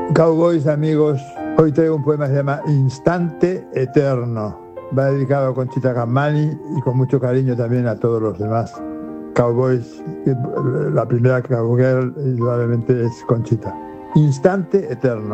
Cowboys, amigos, hoy traigo un poema que se llama Instante Eterno. Va dedicado a Conchita Camani y con mucho cariño también a todos los demás Cowboys. La primera cowgirl indudablemente es Conchita. Instante Eterno.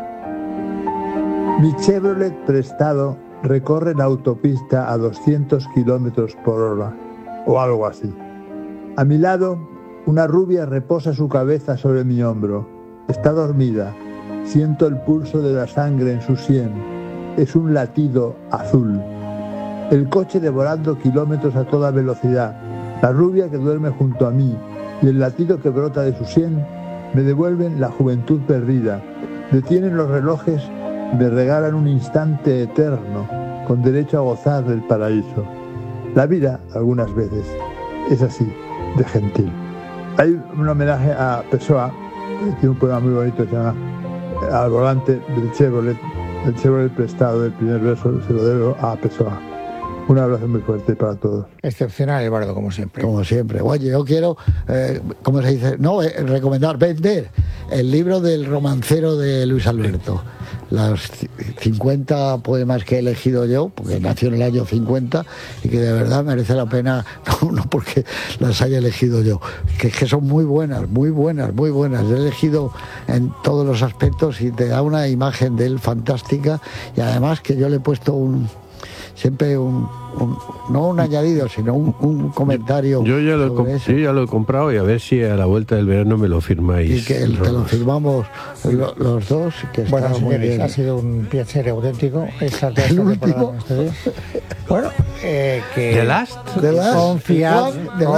Mi Chevrolet prestado recorre la autopista a 200 kilómetros por hora, o algo así. A mi lado, una rubia reposa su cabeza sobre mi hombro. Está dormida. Siento el pulso de la sangre en su sien. Es un latido azul. El coche devorando kilómetros a toda velocidad. La rubia que duerme junto a mí y el latido que brota de su sien me devuelven la juventud perdida. Detienen los relojes y me regalan un instante eterno con derecho a gozar del paraíso. La vida, algunas veces, es así, de gentil. Hay un homenaje a Pessoa, que tiene un poema muy bonito que se llama Al volante del Chevrolet. El Chevrolet prestado, el primer verso se lo debo a Pessoa. Un abrazo muy fuerte para todos. Excepcional, Eduardo, como siempre. Como siempre. Oye, yo quiero, ¿cómo se dice? No, recomendar, vender el libro del romancero de Luis Alberto. Los 50 poemas que he elegido yo, porque nació en el año 50 y que de verdad merece la pena, no porque las haya elegido yo, que son muy buenas, muy buenas, muy buenas. He elegido en todos los aspectos y te da una imagen de él fantástica, y además que yo le he puesto siempre no un añadido, sino un comentario. Yo ya lo he comprado, y a ver si a la vuelta del verano me lo firmáis. Y que te lo firmamos los dos. Que bueno, está muy bien. Ha sido un placer auténtico esta último. Bueno, The Last. Confiad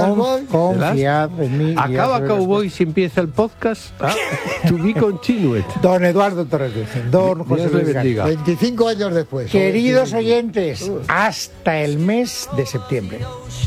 en mí. Acaba Cowboys y empieza el podcast. To be continued. Don Eduardo Torres Virgen, don José Luis García. 25 años después. Queridos oyentes, hasta el mes de septiembre.